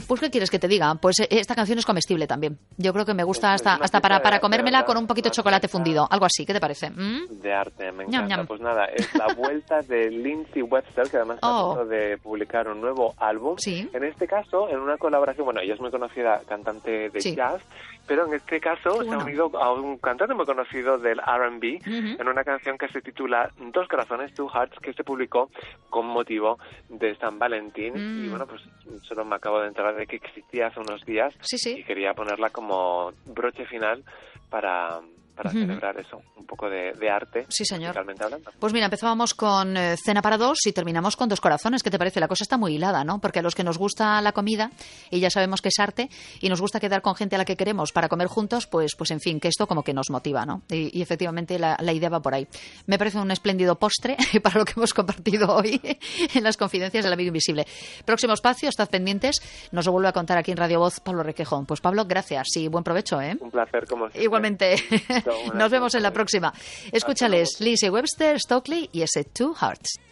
Pues, ¿qué quieres que te diga? Pues esta canción es comestible también. Yo creo que me gusta Pues hasta para comérmela ¿verdad? con un poquito de chocolate fundido. Algo así, ¿qué te parece? De arte, me Ñam, encanta. ñam. Pues nada, es la vuelta de Lindsay Webster, que además está a punto de publicar un nuevo álbum. Sí. En este caso, en una colaboración, bueno, ella es muy conocida cantante de jazz, pero en este caso se ha unido a un cantante muy conocido del R&B en una canción que se titula Dos Corazones, Two Hearts, que se publicó con motivo de San Valentín. Y bueno, pues solo me acabo de enterar de que existía hace unos días y quería ponerla como broche final para celebrar eso, un poco de arte, sí, señor. musicalmente hablando. Pues mira, empezábamos con Cena para dos y terminamos con Dos Corazones. ¿Qué te parece? La cosa está muy hilada, ¿no? Porque a los que nos gusta la comida, y ya sabemos que es arte, y nos gusta quedar con gente a la que queremos para comer juntos, pues en fin, que esto como que nos motiva, ¿no? Y efectivamente la idea va por ahí. Me parece un espléndido postre para lo que hemos compartido hoy en las confidencias del amigo invisible. Próximo espacio, estad pendientes. Nos lo vuelve a contar aquí en Radio Voz Pablo Requejón. Pues Pablo, gracias y buen provecho, ¿eh? Un placer, como siempre. Igualmente. Nos vemos en la próxima. Escúchales, Lindsay Webster, Stokely y ese Two Hearts.